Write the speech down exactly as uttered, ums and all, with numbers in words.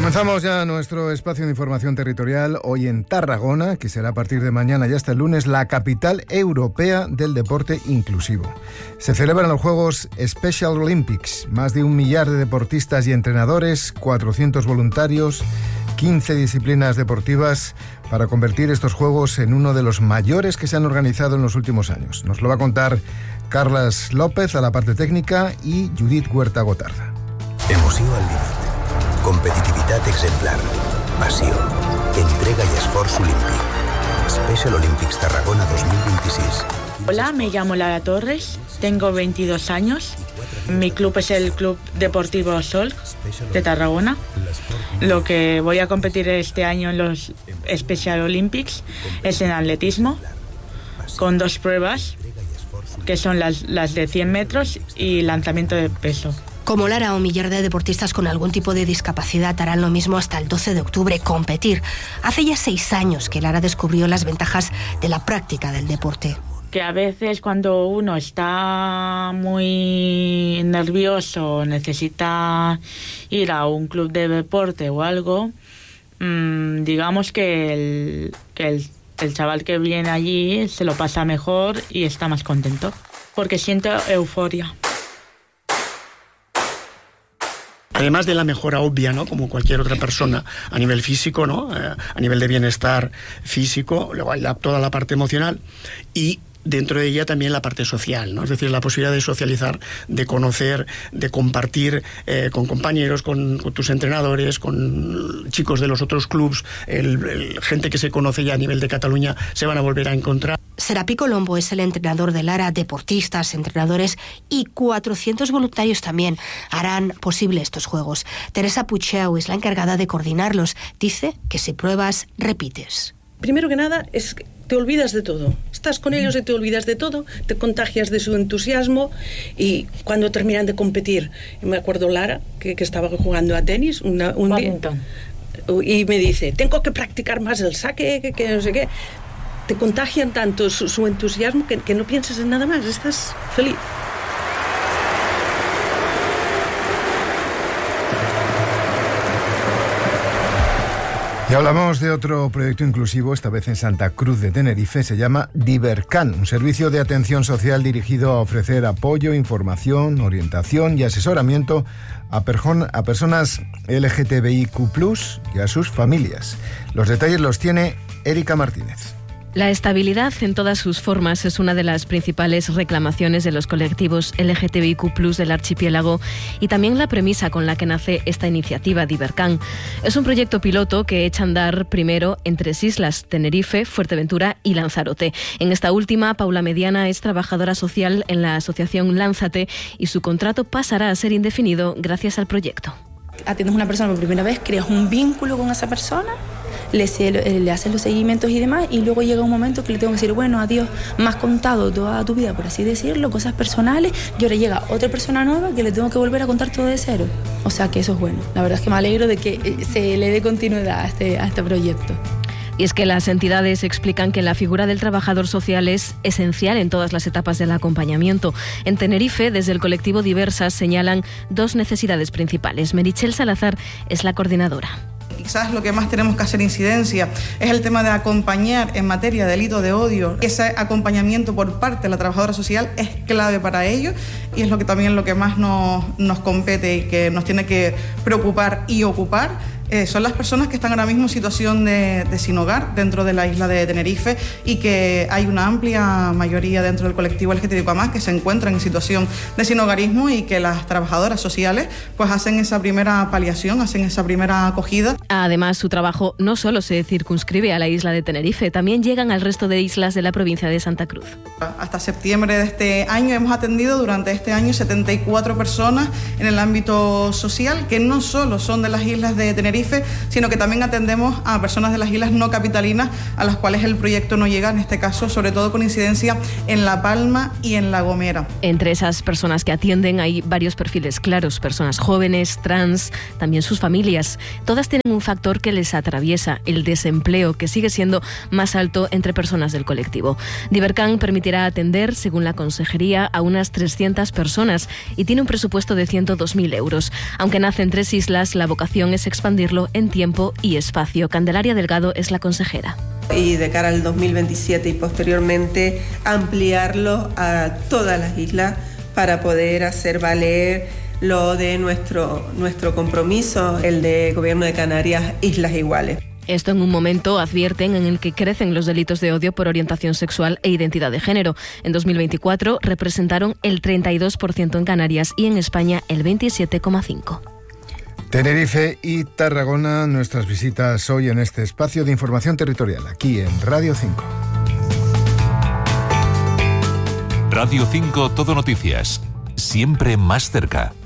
Comenzamos ya nuestro espacio de información territorial hoy en Tarragona, que será a partir de mañana y hasta el lunes la capital europea del deporte inclusivo. Se celebran los Juegos Special Olympics, más de un millar de deportistas y entrenadores, cuatrocientos voluntarios, quince disciplinas deportivas para convertir estos Juegos en uno de los mayores que se han organizado en los últimos años. Nos lo va a contar Carles López a la parte técnica y Judit Huerta Gotarda. Emoció al límit. Competitivitat exemplar, passió, entrega y esforço olímpic. Special Olympics Tarragona dos mil veintiséis. Hola, me llamo Lara Torres, tengo veintidós años. Mi club es el Club Deportivo Sol de Tarragona. Lo que voy a competir este año en los Special Olympics es en atletismo, con dos pruebas, que son las, las de cien metros y lanzamiento de peso. Como Lara, un millar de deportistas con algún tipo de discapacidad harán lo mismo hasta el doce de octubre, competir. Hace ya seis años que Lara descubrió las ventajas de la práctica del deporte. Que a veces cuando uno está muy nervioso, necesita ir a un club de deporte o algo, mmm, digamos que, el, que el, el chaval que viene allí se lo pasa mejor y está más contento, porque siente euforia. Además de la mejora obvia, ¿no?, como cualquier otra persona a nivel físico, ¿no?, eh, a nivel de bienestar físico, luego hay la, toda la parte emocional y dentro de ella también la parte social, ¿no? Es decir, la posibilidad de socializar, de conocer, de compartir eh, con compañeros, con, con tus entrenadores, con chicos de los otros clubs, el, el, gente que se conoce ya a nivel de Cataluña se van a volver a encontrar. Serapi Colombo es el entrenador de Lara. Deportistas, entrenadores y cuatrocientos voluntarios también harán posible estos Juegos. Teresa Pucheu es la encargada de coordinarlos. Dice que si pruebas, repites. Primero que nada, es que te olvidas de todo. Estás con ellos y te olvidas de todo, te contagias de su entusiasmo y cuando terminan de competir, me acuerdo Lara, que, que estaba jugando a tenis una, un día, y me dice, tengo que practicar más el saque, que, que no sé qué. Te contagian tanto su, su entusiasmo que, que no piensas en nada más, estás feliz. Y hablamos de otro proyecto inclusivo, esta vez en Santa Cruz de Tenerife. Se llama Divercan, un servicio de atención social dirigido a ofrecer apoyo, información, orientación y asesoramiento a, perjon- a personas L G T B I Q plus, y a sus familias. Los detalles los tiene Erika Martínez. La estabilidad en todas sus formas es una de las principales reclamaciones de los colectivos L G T B I Q plus del archipiélago y también la premisa con la que nace esta iniciativa Divercan. Es un proyecto piloto que echa a andar primero en tres islas, Tenerife, Fuerteventura y Lanzarote. En esta última, Paula Mediana es trabajadora social en la asociación Lánzate y su contrato pasará a ser indefinido gracias al proyecto. Atiendes a una persona por primera vez, creas un vínculo con esa persona, le, le haces los seguimientos y demás, y luego llega un momento que le tengo que decir, bueno, adiós, me has contado toda tu vida, por así decirlo, cosas personales, y ahora llega otra persona nueva que le tengo que volver a contar todo de cero. O sea que eso es bueno. La verdad es que me alegro de que se le dé continuidad a este, a este proyecto. Y es que las entidades explican que la figura del trabajador social es esencial en todas las etapas del acompañamiento. En Tenerife, desde el colectivo Diversas, señalan dos necesidades principales. Merichel Salazar es la coordinadora. Quizás lo que más tenemos que hacer incidencia es el tema de acompañar en materia de delito de odio. Ese acompañamiento por parte de la trabajadora social es clave para ello y es lo que también lo que más nos, nos compete y que nos tiene que preocupar y ocupar. Eh, son las personas que están ahora mismo en situación de, de sin hogar dentro de la isla de Tenerife y que hay una amplia mayoría dentro del colectivo L G T B I Q más que se encuentran en situación de sin hogarismo y que las trabajadoras sociales pues hacen esa primera paliación, hacen esa primera acogida. Además, su trabajo no solo se circunscribe a la isla de Tenerife, también llegan al resto de islas de la provincia de Santa Cruz. Hasta septiembre de este año hemos atendido durante este año setenta y cuatro personas en el ámbito social que no solo son de las islas de Tenerife, sino que también atendemos a personas de las islas no capitalinas a las cuales el proyecto no llega, en este caso sobre todo con incidencia en La Palma y en La Gomera. Entre esas personas que atienden hay varios perfiles claros, personas jóvenes, trans, también sus familias. Todas tienen un factor que les atraviesa, el desempleo, que sigue siendo más alto entre personas del colectivo. Divercan permitirá atender, según la consejería, a unas trescientas personas y tiene un presupuesto de ciento dos mil euros. Aunque nace en tres islas, la vocación es expandir expandirlo en tiempo y espacio. Candelaria Delgado es la consejera. Y de cara al dos mil veintisiete y posteriormente ampliarlo a todas las islas para poder hacer valer lo de nuestro, nuestro compromiso, el de Gobierno de Canarias, Islas Iguales. Esto en un momento, advierten, en el que crecen los delitos de odio por orientación sexual e identidad de género. En dos mil veinticuatro representaron el treinta y dos por ciento en Canarias y en España el veintisiete coma cinco por ciento. Tenerife y Tarragona, nuestras visitas hoy en este espacio de información territorial, aquí en Radio cinco. Radio cinco Todo Noticias, siempre más cerca.